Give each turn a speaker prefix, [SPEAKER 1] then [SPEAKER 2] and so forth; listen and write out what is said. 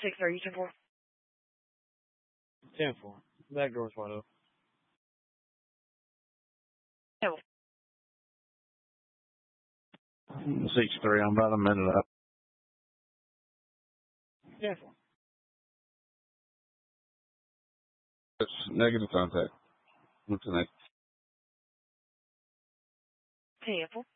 [SPEAKER 1] 6-3, you 10-4.
[SPEAKER 2] 10-4. Back door's wide open.
[SPEAKER 1] Table.
[SPEAKER 3] 6-3. I'm about a minute up.
[SPEAKER 2] 10-4.
[SPEAKER 4] It's negative contact. What's the next?
[SPEAKER 1] 10-4.